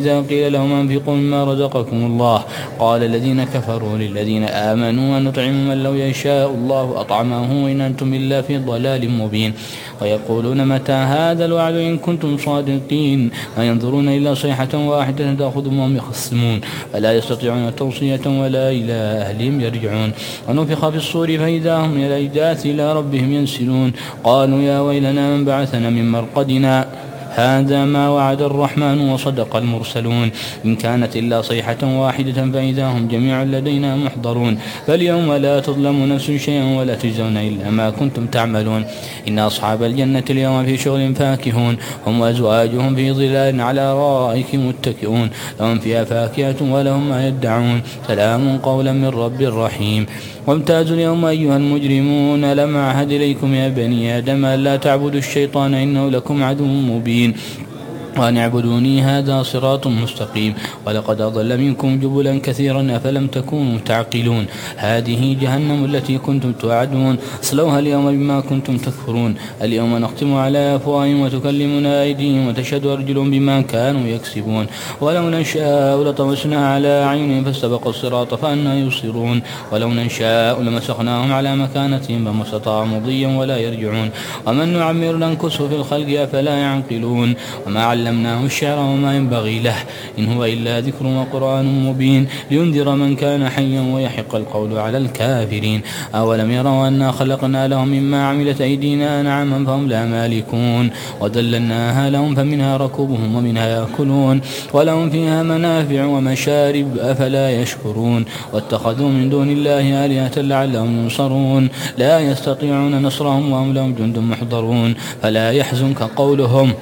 إذا قيل لهم أنفقوا مما رزقكم الله قال الذين كفروا للذين آمنوا أن نطعم من لو يشاء الله أطعمه إن أنتم إلا في ضلال مبين ويقولون متى هذا الوعد إن كنتم صادقين ما ينظرون إلا صيحة واحدة تأخذهم وهم يخصمون فلا يستطيعون توصية ولا إلى أهلهم يرجعون ونفخ في الصور فإذا هم من الأجداث إلى ربهم ينسلون قالوا يا ويلنا من بعثنا من مرقدنا هذا ما وعد الرحمن وصدق المرسلون إن كانت إلا صيحة واحدة فإذا هم جميع لدينا محضرون فاليوم لا تظلم نفس شيئا ولا تجزون إلا ما كنتم تعملون إن أصحاب الجنة اليوم في شغل فاكهون هم وأزواجهم في ظلال على الأرائك متكئون لهم فيها فاكهة ولهم ما يدعون سلام قولا من رب رحيم وامتازوا اليوم أيها المجرمون ألم أعهد إليكم يا بني آدم ألا تعبدوا الشيطان إنه لكم عدو مبين وأن اعبدوني هذا صراط مستقيم ولقد أضل منكم جبلا كثيرا أفلم تكونوا تعقلون هذه جهنم التي كنتم توعدون اصلوها اليوم بما كنتم تكفرون اليوم نختم على أفواههم وتكلمنا أيديهم وتشهد أرجلهم بما كانوا يكسبون ولو نشاء لطمسنا على أعينهم فاستبقوا الصراط فأنى يبصرون ولو نشاء لمسخناهم على مكانتهم فما استطاعوا مضيا ولا يرجعون ومن نعمر ننكسه في الخلق أفلا يعقلون وما علمناه الشعر وما ينبغي له إن هو إلا ذكر وقرآن مبين لينذر من كان حيا ويحق القول على الكافرين أولم يروا أنا خلقنا لهم مما عملت أيدينا أنعاما فهم لا مالكون وذللناها لهم فمنها ركوبهم ومنها يأكلون ولهم فيها منافع ومشارب أفلا يشكرون واتخذوا من دون الله آلهة لعلهم ينصرون لا يستطيعون نصرهم وهم لهم جند محضرون فلا يحزنك قولهم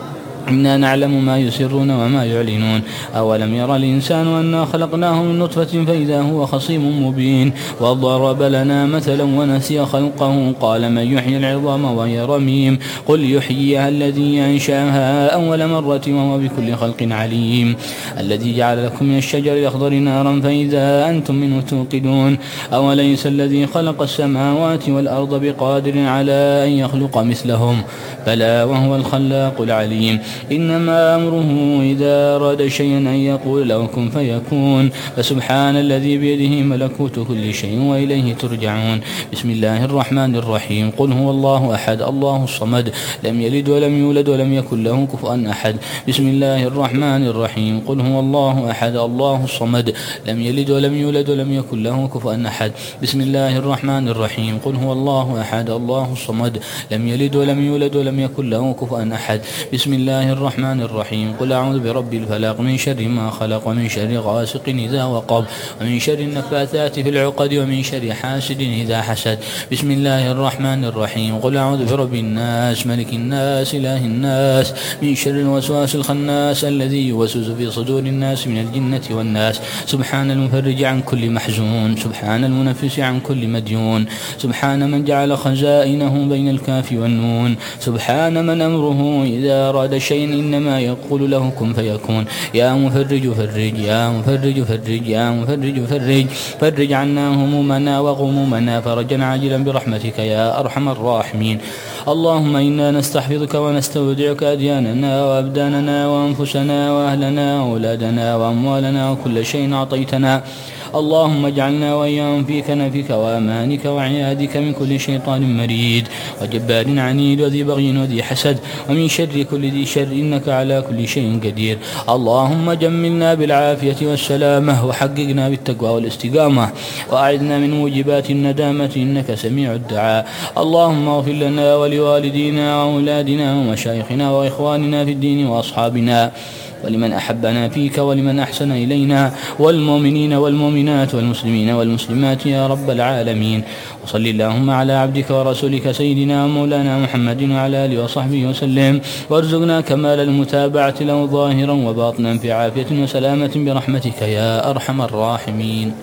إنا نعلم ما يسرون وما يعلنون أولم يرى الإنسان أنا خلقناه من نطفة فإذا هو خصيم مبين وضرب لنا مثلا ونسي خلقه قال من يحيي العظام وهي رميم قل يحييها الذي أنشأها أول مرة وهو بكل خلق عليم الذي جعل لكم من الشجر الأخضر نارا فإذا أنتم منه توقدون أوليس الذي خلق السماوات والأرض بقادر على أن يخلق مثلهم بلى وهو الخلاق العليم إنما أمره إذا أراد شيئا أن يقول له كن فيكون فسبحان الذي بيده ملكوت كل شيء وإليه ترجعون بسم الله الرحمن الرحيم قل هو الله أحد الله الصمد لم يلد ولم يولد ولم يكن له كفوا أحد بسم الله الرحمن الرحيم قل هو الله أحد الله الصمد لم يلد ولم يولد ولم يكن له كفوا أحد بسم الله الرحمن الرحيم قل هو الله أحد الله الصمد لم يلد ولم يولد ولم يكن له كفوا أحد بسم الله الرحمن الرحيم قل أعوذ برب الفلق من شر ما خلق ومن شر غاسق إذا وقب ومن شر النفاثات في العقد ومن شر حاسد إذا حسد بسم الله الرحمن الرحيم قل أعوذ برب الناس ملك الناس إله الناس من شر الوسواس الخناس الذي يوسوس في صدور الناس من الجنة والناس سبحان المفرج عن كل محزون سبحان المنفس عن كل مديون سبحان من جعل خزائنه بين الكاف والنون سبحان من أمره إذا أراد شيء إنما يقول له كن فيكون يا مفرج فرج يا مفرج فرج يا مفرج فرج فرج عنا همومنا وغمومنا فرجا عاجلا برحمتك يا أرحم الراحمين اللهم إنا نستحفظك ونستودعك أدياننا وأبداننا وأنفسنا وأهلنا وأولادنا وأموالنا وكل شيء أعطيتنا اللهم اجعلنا وإياهم في كنفك وأمانك وعيادك من كل شيطان مريد وجبار عنيد وذي بغي وذي حسد ومن شر كل ذي شر إنك على كل شيء قدير اللهم جملنا بالعافية والسلامة وحققنا بالتقوى والاستقامة وأعذنا من موجبات الندامة إنك سميع الدعاء اللهم اغفر لنا ولوالدينا وأولادنا ومشايخنا وإخواننا في الدين وأصحابنا ولمن أحبنا فيك ولمن أحسن إلينا والمؤمنين والمؤمنات والمسلمين والمسلمات يا رب العالمين وصل اللهم على عبدك ورسولك سيدنا مولانا محمد وعلى آله وصحبه وسلم وارزقنا كمال المتابعة له ظاهرا وباطنا في عافية وسلامة برحمتك يا أرحم الراحمين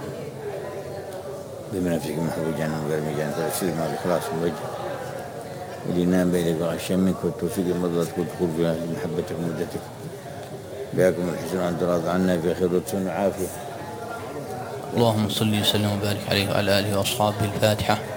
بمنافسك محبوب جانا وغير مجانا فالسلم بإخلاص الوجه ولنام بينك وغشا منك والتوفيق المضلة والدخول في محبتك ومدتك بياكم الحسن أن تراضى عنا في خير وعافية اللهم صل وسلم وبارك عليه وعلى آله وأصحابه الفاتحة.